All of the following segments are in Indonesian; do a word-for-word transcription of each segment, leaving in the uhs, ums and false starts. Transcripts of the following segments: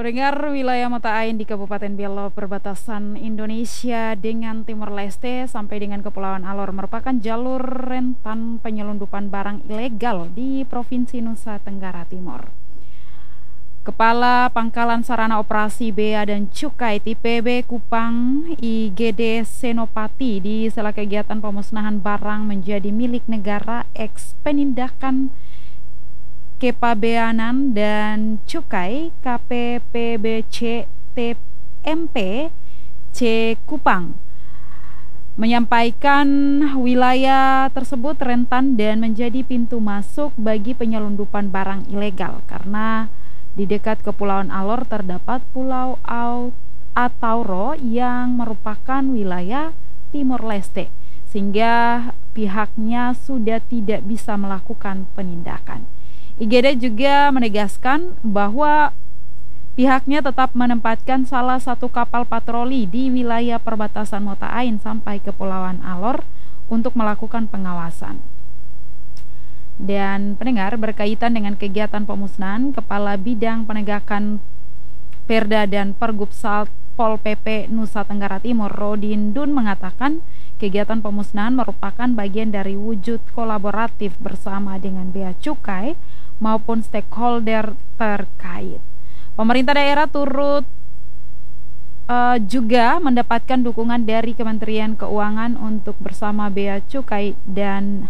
Pendengar, wilayah Mata Ain di Kabupaten Belo perbatasan Indonesia dengan Timor Leste sampai dengan Kepulauan Alor merupakan jalur rentan penyelundupan barang ilegal di Provinsi Nusa Tenggara Timur. Kepala Pangkalan Sarana Operasi Bea dan Cukai T P B Kupang I G D Senopati di sela kegiatan pemusnahan barang menjadi milik negara eks penindakan Kepabeanan dan Cukai K P P B C T M P C Kupang menyampaikan wilayah tersebut rentan dan menjadi pintu masuk bagi penyelundupan barang ilegal karena di dekat Kepulauan Alor terdapat Pulau Atauro yang merupakan wilayah Timor Leste sehingga pihaknya sudah tidak bisa melakukan penindakan. I G D juga menegaskan bahwa pihaknya tetap menempatkan salah satu kapal patroli di wilayah perbatasan Mata Ain sampai Kepulauan Alor untuk melakukan pengawasan. Dan pendengar, berkaitan dengan kegiatan pemusnahan, Kepala Bidang Penegakan Perda dan Pergub Satpol P P Nusa Tenggara Timur Rodin Dun mengatakan kegiatan pemusnahan merupakan bagian dari wujud kolaboratif bersama dengan Bea Cukai maupun stakeholder terkait. Pemerintah daerah turut uh, juga mendapatkan dukungan dari Kementerian Keuangan untuk bersama Bea Cukai dan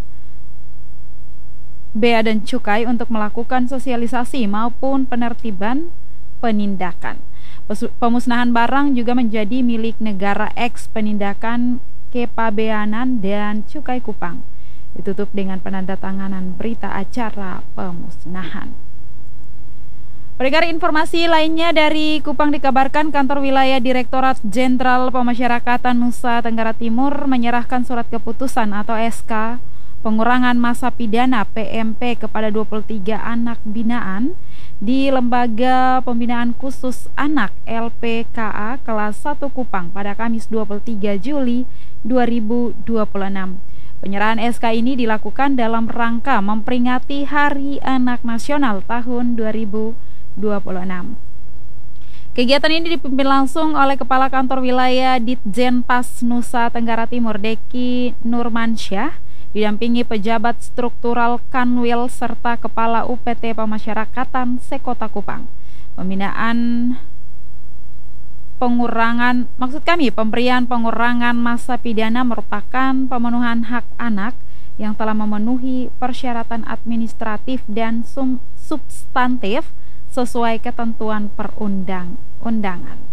Bea dan Cukai untuk melakukan sosialisasi maupun penertiban penindakan. Pemusnahan barang juga menjadi milik negara eks penindakan Kepabeanan dan Cukai Kupang. Ditutup dengan penandatanganan berita acara pemusnahan. Pendengar, informasi lainnya dari Kupang dikabarkan kantor wilayah Direktorat Jenderal Pemasyarakatan Nusa Tenggara Timur menyerahkan surat keputusan atau S K pengurangan masa pidana P M P kepada dua puluh tiga anak binaan di Lembaga Pembinaan Khusus Anak L P K A kelas satu Kupang pada Kamis dua puluh tiga Juli dua ribu dua puluh enam. Penyerahan S K ini dilakukan dalam rangka memperingati Hari Anak Nasional tahun dua ribu dua puluh enam. Kegiatan ini dipimpin langsung oleh Kepala Kantor Wilayah Ditjenpas Nusa Tenggara Timur Deki Nurmansyah, didampingi pejabat struktural Kanwil serta Kepala U P T Pemasyarakatan Sekota Kupang. Pembinaan pengurangan, maksud kami pemberian pengurangan masa pidana merupakan pemenuhan hak anak yang telah memenuhi persyaratan administratif dan substantif sesuai ketentuan perundang-undangan.